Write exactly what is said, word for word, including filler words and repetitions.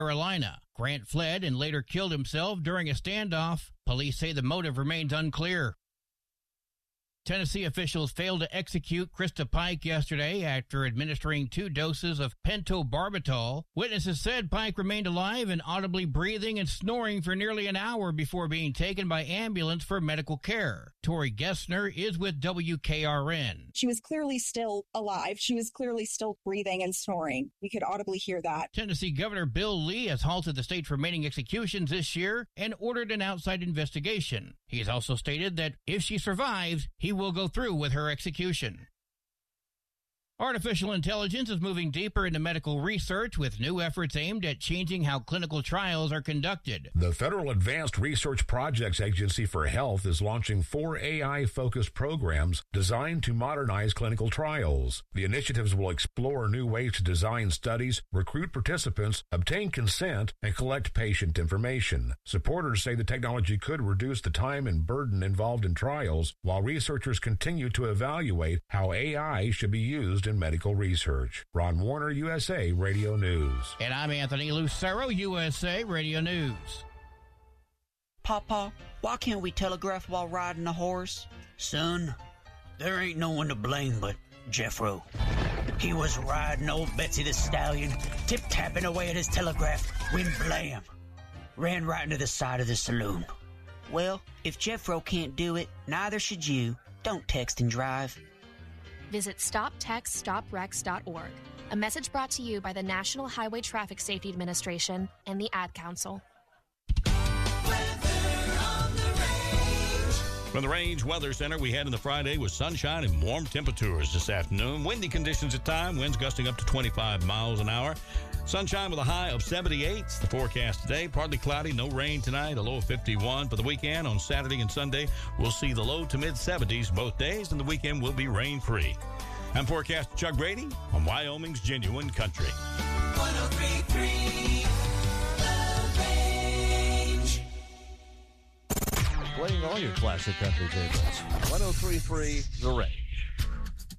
Carolina. Grant fled and later killed himself during a standoff. Police say the motive remains unclear. Tennessee officials failed to execute Krista Pike yesterday after administering two doses of pentobarbital. Witnesses said Pike remained alive and audibly breathing and snoring for nearly an hour before being taken by ambulance for medical care. Tori Gessner is with W K R N. She was clearly still alive. She was clearly still breathing and snoring. We could audibly hear that. Tennessee Governor Bill Lee has halted the state's remaining executions this year and ordered an outside investigation. He has also stated that if she survives, he will go through with her execution. Artificial intelligence is moving deeper into medical research with new efforts aimed at changing how clinical trials are conducted. The Federal Advanced Research Projects Agency for Health is launching four A I-focused programs designed to modernize clinical trials. The initiatives will explore new ways to design studies, recruit participants, obtain consent, and collect patient information. Supporters say the technology could reduce the time and burden involved in trials, while researchers continue to evaluate how A I should be used in medical research. Ron Warner, U S A Radio News. And I'm Anthony Lucero, U S A Radio News. Papa, why can't we telegraph while riding a horse? Son, there ain't no one to blame but Jeffro. He was riding old Betsy the Stallion, tip-tapping away at his telegraph, when blam, ran right into the side of the saloon. Well, if Jeffro can't do it, neither should you. Don't text and drive. Visit stop text stop wrecks dot org. A message brought to you by the National Highway Traffic Safety Administration and the Ad Council. From the Range Weather Center, we head into Friday with sunshine and warm temperatures this afternoon. Windy conditions at time, winds gusting up to twenty-five miles an hour. Sunshine with a high of seventy-eight. The forecast today, partly cloudy, no rain tonight, a low of fifty-one. For the weekend, on Saturday and Sunday, we'll see the low to mid-seventies both days, and the weekend will be rain-free. I'm forecaster Chuck Brady on Wyoming's Genuine Country. one oh three point three The Range. Playing all your classic country favorites. one oh three point three The Range.